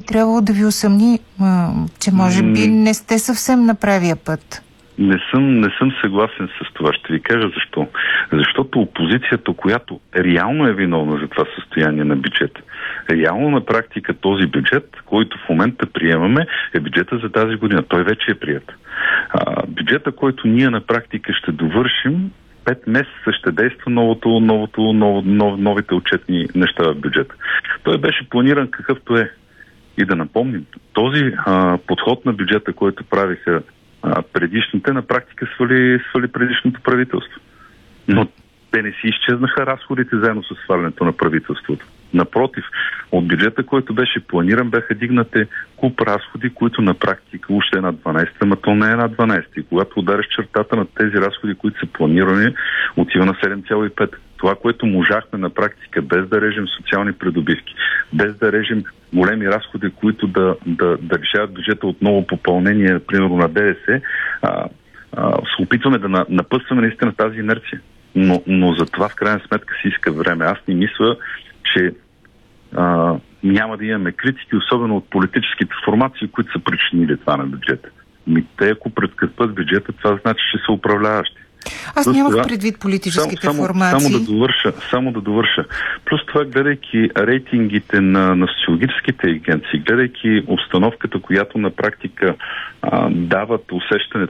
трябвало да ви усъмни, че може би не сте съвсем на правия път. Не съм съгласен с това. Ще ви кажа защо. Защото опозицията, която реално е виновна за това състояние на бюджета, реално на практика този бюджет, който в момента приемаме, е бюджета за тази година. Той вече е прият. Бюджета, който ние на практика ще довършим, 5 месеца ще действа новите отчетни неща в бюджета. Той беше планиран какъвто е. И да напомним, този подход на бюджета, който правиха предишните, на практика свали предишното правителство. Но те не си изчезнаха разходите заедно с свалянето на правителството. Напротив, от бюджета, който беше планиран, бяха дигнати куп разходи, които на практика още една 12, ама то не е една 12. И когато удариш чертата на тези разходи, които са планирани, отива на 7,5. Това, което можахме на практика, без да режем социални придобивки, без да режем големи разходи, които да решават бюджета от ново попълнение, примерно на ДДС, се опитваме да напъсваме наистина тази инерция. Но за това в крайна сметка си иска време. Аз не мисля, че няма да имаме критики, особено от политическите формации, които са причинили това на бюджета. Те, ако предкъпват бюджета, това значи, че са управляващи. Аз нямах предвид политическите формации. Само да довърша. Плюс това, гледайки рейтингите на социологическите агенции, гледайки обстановката, която на практика дават усещане,